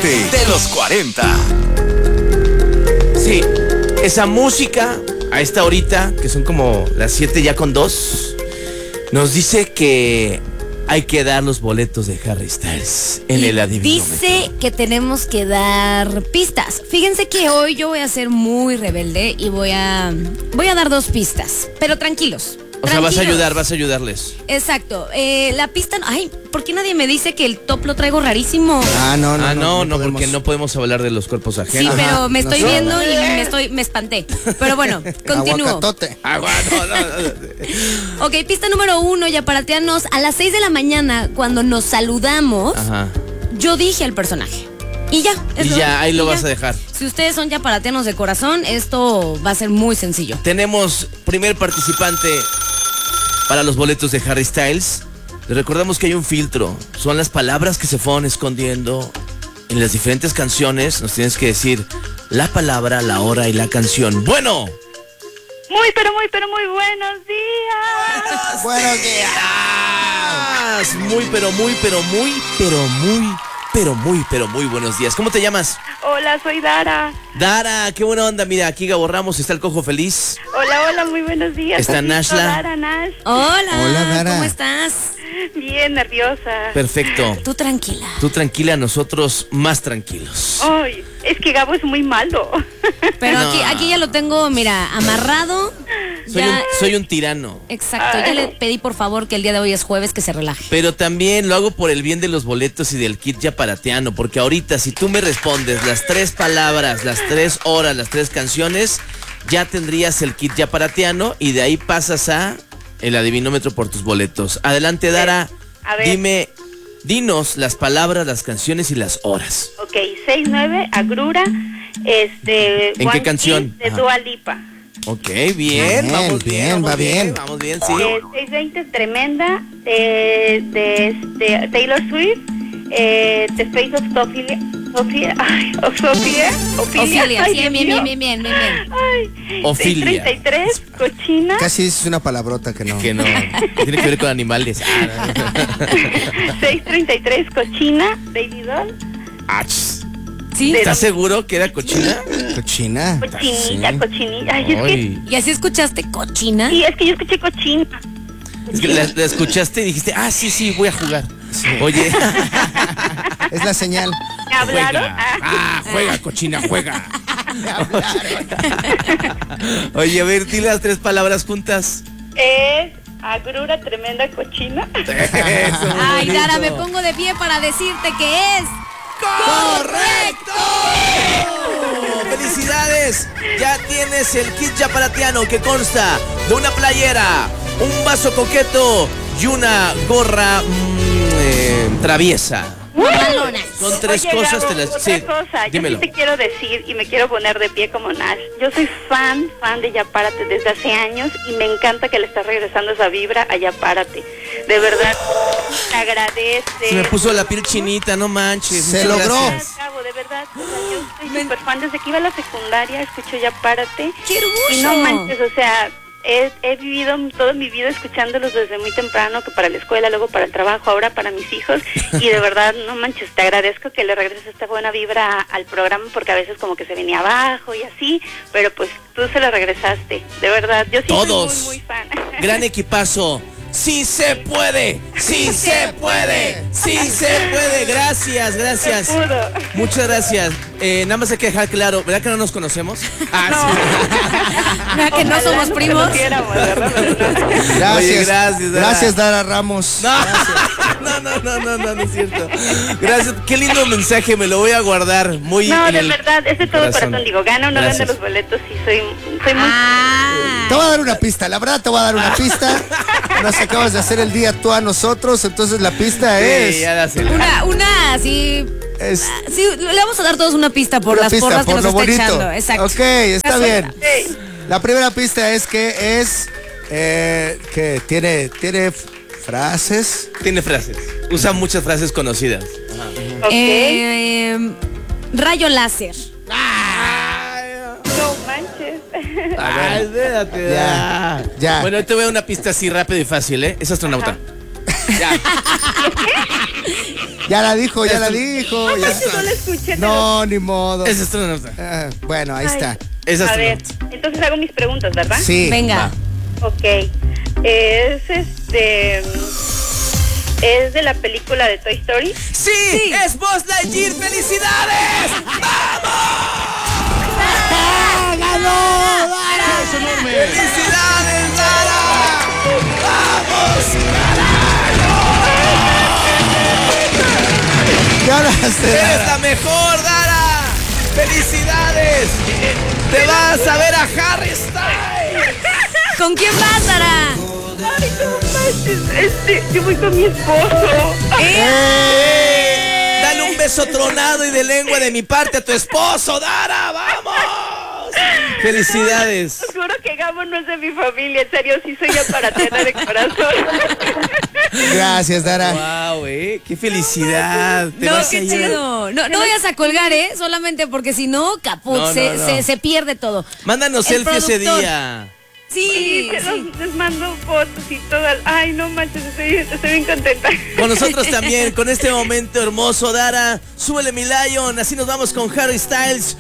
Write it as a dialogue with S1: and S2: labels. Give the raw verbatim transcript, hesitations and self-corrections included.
S1: parte de los cuarenta.
S2: Sí, esa música a esta horita, que son como las siete ya con dos, nos dice que hay que dar los boletos de Harry Styles en
S3: Y
S2: el adivinómetro.
S3: dice que tenemos que dar pistas. Fíjense que hoy yo voy a ser muy rebelde y voy a voy a dar dos pistas, pero tranquilos.
S2: O sea, vas a
S3: tranquilos.
S2: ayudar, vas a ayudarles.
S3: Exacto. Eh, la pista, ay, ¿por qué nadie me dice que el top lo traigo rarísimo?
S4: Ah, no, no,
S2: ah, no, no,
S4: podemos.
S2: porque no podemos hablar de los cuerpos
S3: Sí,
S2: ajenos.
S3: pero
S4: Ajá,
S3: me estoy
S4: no sé.
S3: viendo y me estoy me espanté. Pero bueno, continúo.
S4: Aguacatote.
S2: Agua, no, no, no.
S3: Ok, pista número uno, yaparateanos. A las seis de la mañana, cuando nos saludamos,
S2: Ajá.
S3: yo dije al personaje. Y ya. es
S2: Y
S3: lo-
S2: ya, ahí lo
S3: y
S2: vas
S3: ya.
S2: a dejar.
S3: Si ustedes son yaparateanos de corazón, esto va a ser muy sencillo.
S2: Tenemos primer participante para los boletos de Harry Styles. Les recordamos que hay un filtro. Son las palabras que se fueron escondiendo en las diferentes canciones. Nos tienes que decir la palabra, la hora y la canción. Bueno.
S5: Muy, pero muy, pero muy buenos días.
S4: Buenos días.
S2: Muy, pero muy, pero muy, pero muy, pero muy, pero muy buenos días. ¿Cómo te llamas?
S5: Hola, soy Dara.
S2: Dara, qué buena onda. Mira, aquí Gabo Ramos, está el Cojo Feliz.
S5: Hola, hola, muy buenos días.
S2: Está
S5: Aquí
S2: Nashla.
S5: Dara, Nash.
S3: Hola,
S4: Hola, Dara.
S3: ¿cómo estás?
S5: Bien nerviosa.
S2: Perfecto.
S3: Tú tranquila.
S2: Tú tranquila, nosotros más tranquilos.
S5: Ay, es que Gabo es muy malo.
S3: Pero
S2: No.
S3: aquí, aquí ya lo tengo, mira, amarrado.
S2: Soy,
S3: Ya-
S2: un, soy un tirano.
S3: Exacto, ya le pedí por favor que el día de hoy es jueves, que se relaje.
S2: Pero también lo hago por el bien de los boletos y del kit yaparateano, porque ahorita si tú me respondes las tres palabras, las tres horas, las tres canciones, ya tendrías el kit yaparateano y de ahí pasas a el adivinómetro por tus boletos. Adelante, Dara,
S5: A ver.
S2: dime, dinos las palabras, las canciones y las horas.
S5: Ok, seis nueve, Agrura. Este.
S2: ¿En qué
S5: One
S2: canción?
S5: Kiss de
S2: Ajá.
S5: Dua Lipa.
S2: Ok, bien,
S4: Bien,
S2: vamos bien,
S4: bien,
S2: vamos
S4: va bien.
S2: Vamos bien, sí.
S5: Eh, seis veinte, Tremenda. Eh, de este, Taylor Swift. Eh, The Face of Sophia. Sophia. Ay, of Sophia.
S3: Ofilia,
S5: Ay,
S3: sí, bien,
S5: Dios
S3: bien,
S5: mío.
S3: bien, bien, bien, bien.
S5: Ay,
S2: Ofilia.
S5: seis treinta y tres, Cochina.
S4: Casi es una palabrota que no.
S2: Que no, que tiene que ver con animales. Ah, no.
S5: seis treinta y tres, Cochina. Baby Doll.
S2: Ah, ch.
S3: ¿Sí?
S2: ¿Estás seguro que era cochina?
S4: Cochina.
S5: Cochinita,
S4: Sí.
S5: cochinita. Ay, es que.
S2: Ay.
S3: ¿Y así escuchaste cochina?
S5: Sí, es que yo escuché cochina.
S2: Es que la, la escuchaste y dijiste, ah, sí, sí, voy a jugar. Oye,
S4: Es la señal.
S5: ¿Me hablaron?
S2: juega.
S5: Ah,
S2: Ah, juega, cochina, juega. Oye, a ver, di las tres palabras juntas.
S5: es Agrura, Tremenda, Cochina.
S2: Eso, muy
S3: Ay, Dara, me
S2: bonito.
S3: pongo de pie para decirte que es...
S2: ¡Correcto! ¡Felicidades! Ya tienes el kit yaparateano que consta de una playera, un vaso coqueto y una gorra mm, eh, traviesa.
S3: Mamalona.
S2: Son tres
S5: Oye,
S2: cosas,
S5: Gabo,
S2: te las...
S5: otra
S2: Sí,
S5: cosa, yo
S2: dímelo.
S5: sí te quiero decir y me quiero poner de pie como Nash. Yo soy fan, fan de Yapárate desde hace años y me encanta que le estás regresando esa vibra a Yapárate. De verdad, te agradece.
S2: Se me puso la piel chinita, no manches.
S4: Se
S2: muchas
S4: logró.
S2: gracias.
S5: Gabo, de verdad, o sea, yo soy súper fan. Desde que iba a la secundaria escucho Yapárate.
S3: ¡Qué hermoso!
S5: Y no manches, o sea, he, he vivido toda mi vida escuchándolos desde muy temprano, que para la escuela, luego para el trabajo, ahora para mis hijos. Y de verdad, no manches, te agradezco que le regreses esta buena vibra a- al programa, porque a veces como que se venía abajo y así, pero pues tú se lo regresaste, de verdad. Yo sí
S2: Todos.
S5: soy muy, muy fan.
S2: Gran equipazo. ¡Sí se puede! ¡Sí se puede! ¡Sí se puede! Gracias, gracias.
S5: Se pudo.
S2: Muchas gracias. Eh, nada más hay que dejar claro, ¿verdad que no nos conocemos? Ah,
S3: ¿Verdad que no
S5: Ojalá
S3: somos
S5: nos
S3: primos?
S5: conociéramos, ¿verdad?
S4: Gracias.
S2: Oye, gracias, Dara.
S4: Gracias, Dara Ramos.
S2: No, no, no, no, no, no, no es cierto. Gracias, qué lindo mensaje, me lo voy a guardar muy
S5: No,
S2: en
S5: de
S2: el
S5: verdad, es de todo
S2: corazón.
S5: corazón. Digo, gana o no gana
S2: Gracias.
S5: los boletos, sí, soy, soy muy...
S3: Ah.
S4: Te voy a dar una pista, la verdad te voy a dar una pista. Nos acabas de hacer el día tú a nosotros, entonces la pista
S2: Sí,
S4: es.
S2: ya dásela.
S3: Una, una, así...
S4: es
S3: Sí, le vamos a dar todos una pista por
S4: una
S3: las
S4: pista
S3: porras que
S4: por
S3: nos
S4: lo
S3: está
S4: bonito.
S3: echando. Exacto.
S4: Ok, está bien.
S5: Sí.
S4: La primera pista es que es eh, que tiene tiene frases.
S2: Tiene frases. Usa muchas frases conocidas.
S5: Ok.
S3: Eh, rayo láser.
S5: No manches.
S2: Ay, espérate.
S4: Ya, ya.
S2: Bueno, te voy a dar una pista así rápido y fácil, ¿eh? Es astronauta. Ya.
S4: Ya la dijo, ya
S2: Es
S4: la
S2: tu-
S4: dijo. ya.
S5: Manches, no la escuché.
S4: No, ni modo.
S2: Esa es tu nota.
S4: Ah, bueno, ahí
S5: Ay.
S4: está.
S2: Esa es
S5: A
S2: tu
S5: ver,
S2: nota.
S5: entonces hago mis preguntas, ¿verdad?
S4: Sí.
S3: Venga.
S5: Ok. Es este. Es de la película de Toy Story.
S2: ¡Sí!
S3: Sí.
S2: ¡Es Buzz Lightyear! ¡Felicidades!
S4: ¡Ah, ganó! Dara!
S1: ¡Es enorme!
S2: ¡Felicidades, Dara!
S4: ¡Ganaste,
S2: ¡Eres
S4: Dara!
S2: la mejor, Dara! ¡Felicidades! ¡Te vas a ver a Harry Styles!
S3: ¿Con quién vas, Dara?
S5: Ay, no manches. Este, yo voy con mi esposo.
S2: ¡Eh! Dale un beso tronado y de lengua de mi parte a tu esposo, Dara. ¡Vamos! ¡Felicidades!
S5: Te juro que Gabo no es de mi familia, en serio, sí soy aparatera de corazón.
S4: Gracias, Dara.
S2: ¡Wow, eh! ¡Qué felicidad! Te
S3: No,
S2: vas a
S3: qué
S2: ir.
S3: chido. No, no vayas a colgar, ¿eh? Solamente porque si no, caput,
S2: No, no,
S3: se,
S2: no.
S3: Se, se pierde todo.
S2: Mándanos
S3: El
S2: selfie ese
S3: productor.
S2: día.
S3: Sí,
S5: Y te
S3: sí.
S5: los, les mando fotos y todo. Ay, no manches, estoy, estoy bien contenta.
S2: Con nosotros también, con este momento hermoso, Dara. Súbele mi Lion, así nos vamos con Harry Styles.